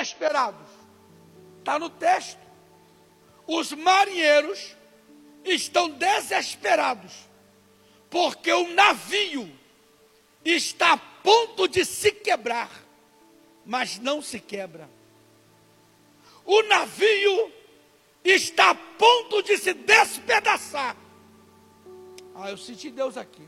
desesperados? Está no texto. Os marinheiros estão desesperados, porque o navio está a ponto de se quebrar, mas não se quebra. O navio está a ponto de se despedaçar. Eu senti Deus aqui.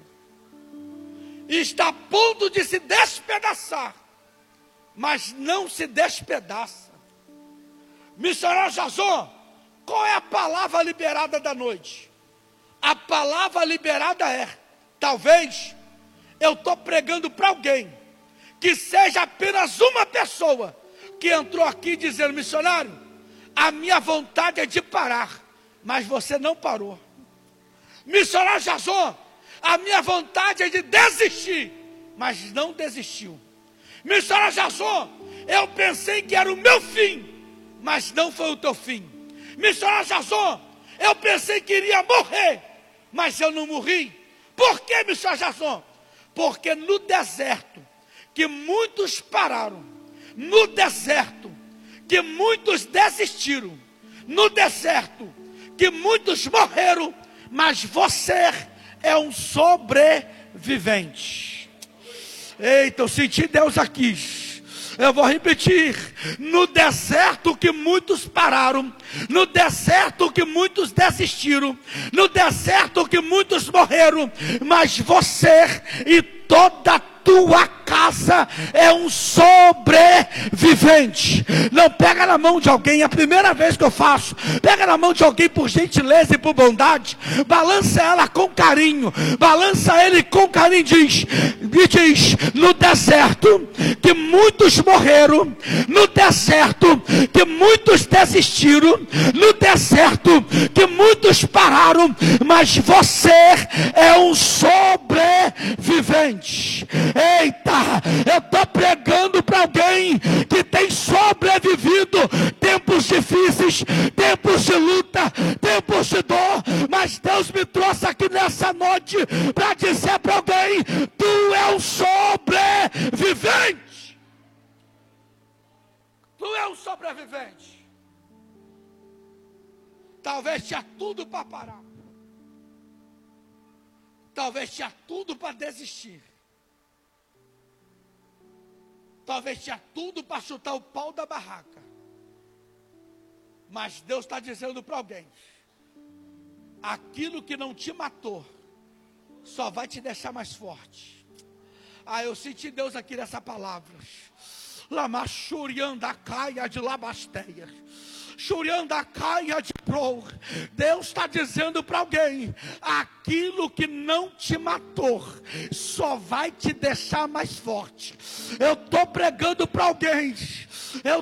Está a ponto de se despedaçar, mas não se despedaça. Missionário Jason, qual é a palavra liberada da noite? A palavra liberada é: talvez eu estou pregando para alguém, que seja apenas uma pessoa que entrou aqui dizendo: missionário, a minha vontade é de parar, mas você não parou. Missionário Jason, a minha vontade é de desistir, mas não desistiu. Missionário Jason, eu pensei que era o meu fim, mas não foi o teu fim. Missionário Jason, eu pensei que iria morrer, mas eu não morri. Por que, missionário Jason? Porque no deserto, que muitos pararam, no deserto, que muitos desistiram, no deserto, que muitos morreram, mas você é um sobrevivente. Eita, eu senti Deus aqui. Eu vou repetir: no deserto que muitos pararam, no deserto que muitos desistiram, no deserto que muitos morreram, mas você e toda a tua casa é um sobrevivente. Não, pega na mão de alguém, é a primeira vez que eu faço. Pega na mão de alguém por gentileza e por bondade, balança ela com carinho, balança ele com carinho, diz: no deserto que muitos morreram, no deserto que muitos desistiram, no deserto que muitos pararam, mas você é um sobrevivente. Eita, eu estou pregando para alguém que tem sobrevivido tempos difíceis, tempos de luta, tempos de dor, mas Deus me trouxe aqui nessa noite para dizer para alguém: tu é um sobrevivente. Tu é um sobrevivente. Talvez tinha tudo para parar, talvez tinha tudo para desistir, talvez tinha tudo para chutar o pau da barraca, mas Deus está dizendo para alguém: aquilo que não te matou só vai te deixar mais forte. Eu senti Deus aqui nessa palavra. Lamachurianda caia de labasteia, churianda caia de pro. Deus está dizendo para alguém: aquilo que não te matou só vai te deixar mais forte. Eu estou pregando para alguém, eu